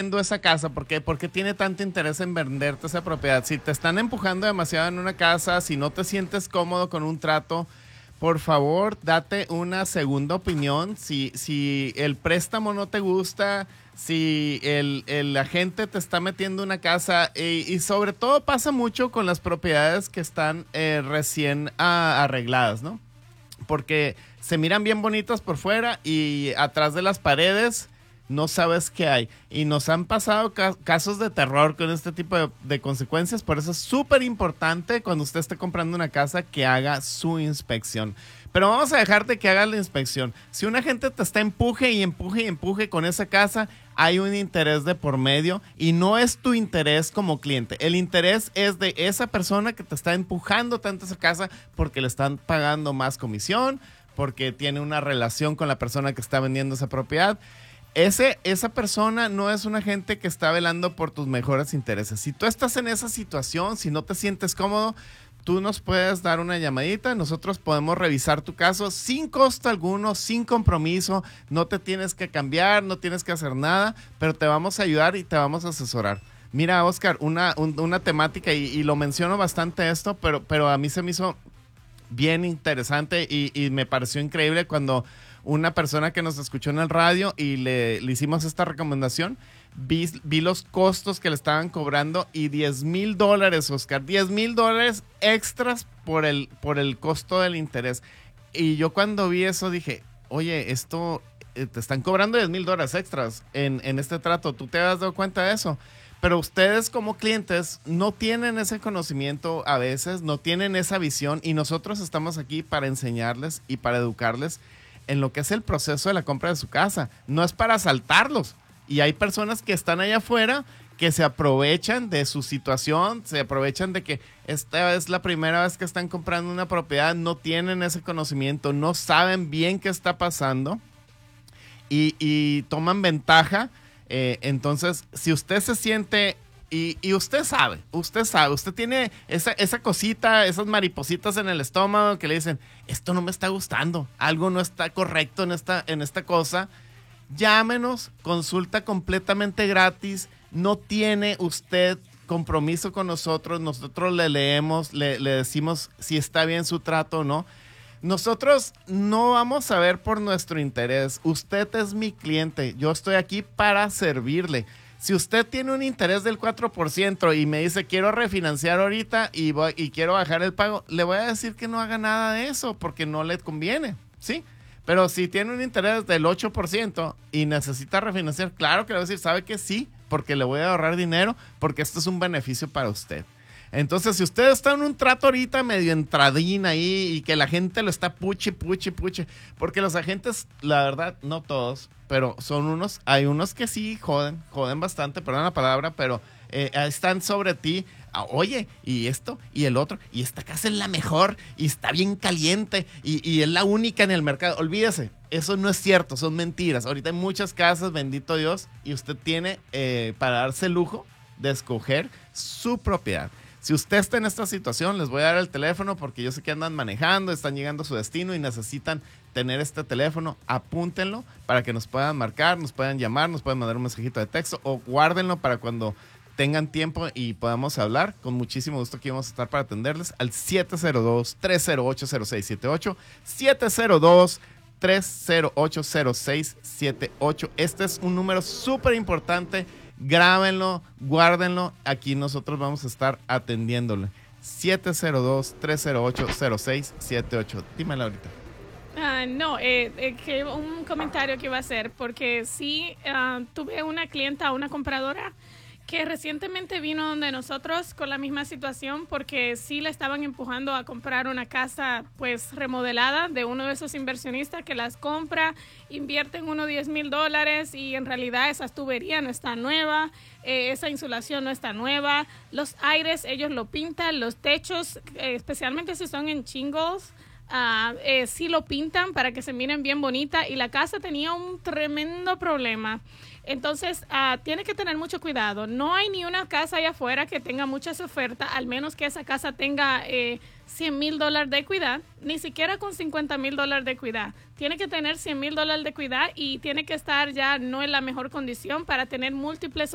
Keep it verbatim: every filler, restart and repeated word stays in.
vendiendo esa casa? ¿Por qué? ¿Por qué tiene tanto interés en venderte esa propiedad? Si te están empujando demasiado en una casa, si no te sientes cómodo con un trato, por favor, date una segunda opinión. Si, si el préstamo no te gusta, si el, el agente te está metiendo una casa, y, y sobre todo pasa mucho con las propiedades que están eh, recién a, arregladas, ¿no? Porque se miran bien bonitas por fuera y atrás de las paredes no sabes qué hay. Y nos han pasado ca- casos de terror con este tipo de, de consecuencias. Por eso es súper importante cuando usted esté comprando una casa que haga su inspección. Pero vamos a dejar de que haga la inspección. Si una gente te está empuje y empuje y empuje con esa casa, hay un interés de por medio y no es tu interés como cliente. El interés es de esa persona que te está empujando tanto esa casa porque le están pagando más comisión, porque tiene una relación con la persona que está vendiendo esa propiedad. Ese, esa persona no es una gente que está velando por tus mejores intereses. Si tú estás en esa situación, si no te sientes cómodo, tú nos puedes dar una llamadita. Nosotros podemos revisar tu caso sin costo alguno, sin compromiso. No te tienes que cambiar, no tienes que hacer nada, pero te vamos a ayudar y te vamos a asesorar. Mira, Oscar, una, un, una temática, y, y lo menciono bastante esto, pero, pero a mí se me hizo bien interesante y, y me pareció increíble cuando una persona que nos escuchó en el radio y le, le hicimos esta recomendación, vi, vi los costos que le estaban cobrando y diez mil dólares, Oscar, diez mil dólares extras por el, por el costo del interés. Y yo cuando vi eso dije, oye, esto eh, te están cobrando diez mil dólares extras en, en este trato, ¿tú te has dado cuenta de eso? Pero ustedes como clientes no tienen ese conocimiento a veces, no tienen esa visión y nosotros estamos aquí para enseñarles y para educarles en lo que es el proceso de la compra de su casa. No es para asaltarlos. Y hay personas que están allá afuera que se aprovechan de su situación, se aprovechan de que esta es la primera vez que están comprando una propiedad, no tienen ese conocimiento, no saben bien qué está pasando y, y toman ventaja. Eh, entonces, si usted se siente, y, y usted sabe, usted sabe, usted tiene esa, esa cosita, esas maripositas en el estómago que le dicen, esto no me está gustando, algo no está correcto en esta, en esta cosa, llámenos, consulta completamente gratis, no tiene usted compromiso con nosotros, nosotros le leemos, le, le decimos si está bien su trato o no. Nosotros no vamos a ver por nuestro interés. Usted es mi cliente. Yo estoy aquí para servirle. Si usted tiene un interés del cuatro por ciento y me dice quiero refinanciar ahorita y, voy, y quiero bajar el pago, le voy a decir que no haga nada de eso porque no le conviene, ¿sí? Pero si tiene un interés del ocho por ciento y necesita refinanciar, claro que le voy a decir, ¿sabe que sí? Porque le voy a ahorrar dinero porque esto es un beneficio para usted. Entonces, si usted está en un trato ahorita medio entradín ahí y que la gente lo está puche, puche, puche, porque los agentes, la verdad, no todos, pero son unos, hay unos que sí joden, joden bastante, perdón la palabra, pero eh, están sobre ti. Ah, oye, y esto, y el otro, y esta casa es la mejor, y está bien caliente, y, y es la única en el mercado. Olvídese, eso no es cierto, son mentiras. Ahorita hay muchas casas, bendito Dios, y usted tiene eh, para darse el lujo de escoger su propiedad. Si usted está en esta situación, les voy a dar el teléfono porque yo sé que andan manejando, están llegando a su destino y necesitan tener este teléfono. Apúntenlo para que nos puedan marcar, nos puedan llamar, nos puedan mandar un mensajito de texto o guárdenlo para cuando tengan tiempo y podamos hablar. Con muchísimo gusto aquí vamos a estar para atenderles al siete cero dos, tres cero ocho, cero seis siete ocho, siete cero dos, tres cero ocho, cero seis siete ocho. Este es un número súper importante. Grábenlo, guárdenlo. Aquí nosotros vamos a estar atendiéndole. siete cero dos, tres cero ocho, cero seis siete ocho. Dímelo ahorita. Uh, no, eh, eh, que un comentario que iba a hacer, porque sí uh, tuve una clienta, una compradora que recientemente vino donde nosotros con la misma situación porque sí le estaban empujando a comprar una casa pues remodelada de uno de esos inversionistas que las compra, invierte en uno diez mil dólares y en realidad esa tubería no está nueva, eh, esa insulación no está nueva, los aires ellos lo pintan, los techos, eh, especialmente si son en shingles, Uh, eh, sí lo pintan para que se miren bien bonita y la casa tenía un tremendo problema. Entonces, uh, tiene que tener mucho cuidado. No hay ni una casa allá afuera que tenga muchas ofertas, al menos que esa casa tenga eh, cien mil dólares de equidad, ni siquiera con cincuenta mil dólares de equidad. Tiene que tener cien mil dólares de equidad y tiene que estar ya no en la mejor condición para tener múltiples